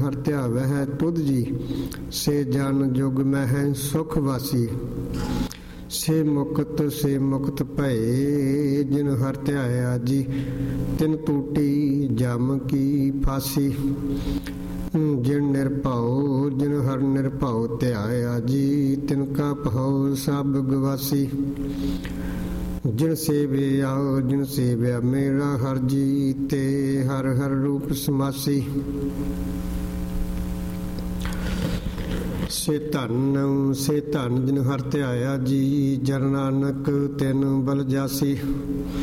ਹਰ ਧਿਆਵਹਿ ਤੁਧ ਜੀ, ਸੇ ਜਨ ਜੁਗ ਮਹਿ ਸੁਖ ਵਾਸੀ। ਸੇ ਮੁਕਤ ਭਏ, ਜਿਨ ਹਰ ਧਿਆਇਆ ਜੀ, ਤਿਨ ਟੂਟੀ ਜਮ ਕੀ ਫਾਸੀ। ਜਿਨ ਨਿਰਭਉ, ਜਿਨ ਹਰ ਨਿਰਭਉ ਧਿਆਇਆ ਜੀ, ਤਿਨ ਕਾ ਭਉ ਸਭ ਗਵਾਸੀ। ਜਿਨ ਸੇਵਿਆ, ਜਿਨ ਸੇਵਿਆ ਮੇਰਾ ਹਰ ਜੀ, ਤੇ ਹਰ ਹਰ ਰੂਪ ਸਮਾਸੀ। ਸੇ ਧਨ ਜਿਨ ਹਰ ਧਿਆਇਆ ਜੀ, ਜਨ ਨਾਨਕ ਤਿਨ ਬਲ ਜਾਸੀ।